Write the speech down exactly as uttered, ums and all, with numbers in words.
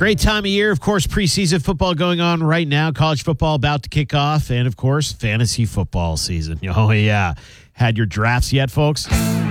Great time of year. Of course, preseason football going on right now. College football about to kick off. And, of course, fantasy football season. Oh, yeah. Had your drafts yet, folks?